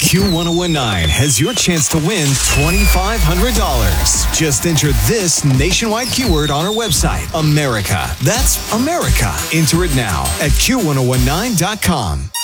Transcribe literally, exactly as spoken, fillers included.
Q ten nineteen has your chance to win twenty-five hundred dollars. Just enter this nationwide keyword on our website, America. That's America. Enter it now at Q ten nineteen dot com.